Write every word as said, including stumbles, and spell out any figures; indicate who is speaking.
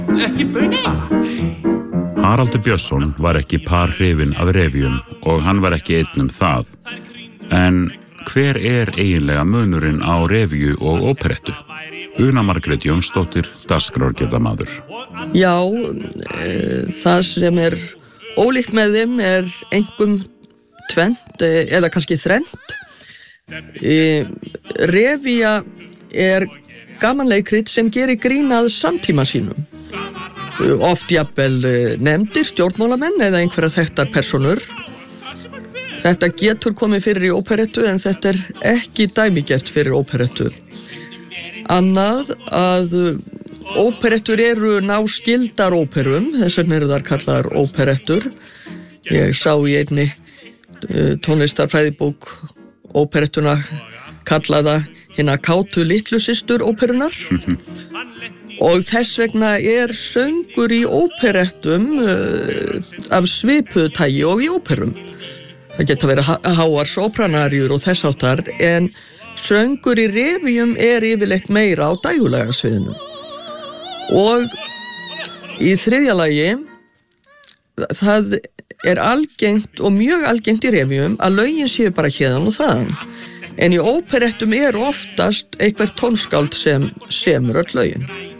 Speaker 1: Ekki bauna.
Speaker 2: Haraldur Björnsson var ekki par hrifinn af revíum og hann var ekki einn um það. En hver er eiginlega munurinn á revíu og óperettu? Una Margrét Jónsdóttir, dagskrárgerðarmaður.
Speaker 3: Já, e, það sem er ólíkt með þeim er einkum tvennt e, eða kannski þrennt. E, revíja er gamanleikrit sem gerir grín að samtíma sínum. Oft jafnvel nefndir stjórnmálamenn eða einhverja þekktar personur. Þetta getur komið fyrir í óperettu en þetta er ekki dæmigert fyrir óperettu. Annað að óperettur eru náskyldar óperum, þess vegna eru þar kallaðar óperettur. Ég sá í einni tónlistarfræðibók óperettuna kallaða hina kátu litlu systur óperunar. Og þess vegna er söngur í óperettum uh, af svipuðu tagi og í óperum. Það geta verið háar sopranariur og þess áttar, en söngur í revíum er yfirleitt meira á dægulega sviðinu. Og í þriðja lagi, það er algengt og mjög algengt í revíum að lögin séu bara héðan og þaðan. En í óperettum er oftast eitthvað tónskáld sem semur öll lögin.